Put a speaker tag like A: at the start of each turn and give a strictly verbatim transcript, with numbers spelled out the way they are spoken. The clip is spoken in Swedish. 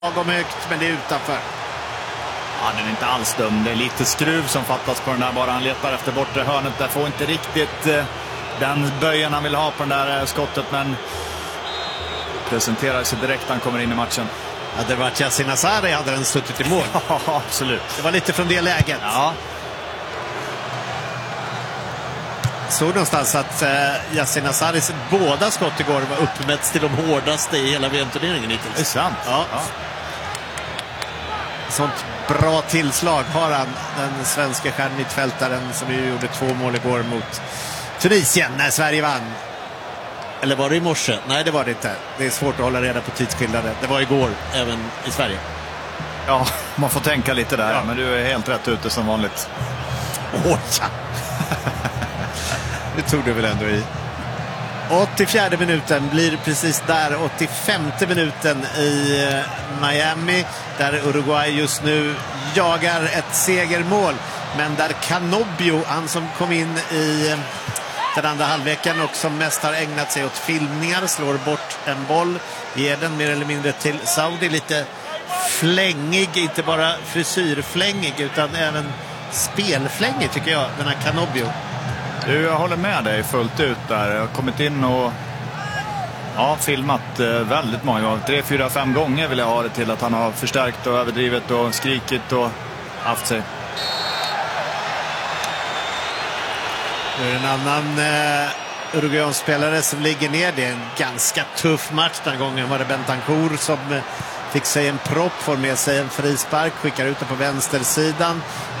A: Lagom högt, men det är utanför.
B: Ja, den är inte alls dum. Det är lite skruv som fattas på den där bara. Han letar efter bortre hörnet. Där får inte riktigt eh, den böjen han vill ha på den där eh, skottet. Men presenterar sig direkt när han kommer in i matchen.
A: Ja, det var Yasin Asari hade den suttit i mål.
B: Ja, absolut.
A: Det var lite från det läget.
B: Ja.
A: Såg någonstans att eh, Yasin Asaris båda skott igår var uppmätts till de hårdaste i hela V M-turneringen hittills.
B: Det är sant.
A: Ja. Ja. Sånt bra tillslag har han, den svenska stjärnmittfältaren som ju gjorde två mål igår mot Tunisien när Sverige vann. Eller var det i morse? Nej, det var det inte. Det är svårt att hålla reda på tidsskillnaden. Det var igår, även i Sverige.
B: Ja, man får tänka lite där.
A: Ja.
B: Men du är helt rätt ute som vanligt.
A: Åh, ja. Det tog du väl ändå i. åttiofjärde minuten blir precis där. åttiofemte minuten i Miami. Där Uruguay just nu jagar ett segermål. Men där Canobbio, han som kom in i den andra halvleken och som mest har ägnat sig åt filmningar, slår bort en boll. Ger den mer eller mindre till Saudi. Lite flängig, inte bara frisyrflängig utan även spelflängig tycker jag, den här Canobbio.
B: Du, jag håller med dig fullt ut där. Jag har kommit in och ja, filmat eh, väldigt många gånger. Tre, fyra, fem gånger vill jag ha det till att han har förstärkt och överdrivit och skrikit och haft sig.
A: Nu är det en annan eh, Uruguay-spelare som ligger ner. Det är en ganska tuff match. Den gången var det Bentancur som eh, fick sig en propp, får med sig en frispark, skickar ut den på vänstersidan.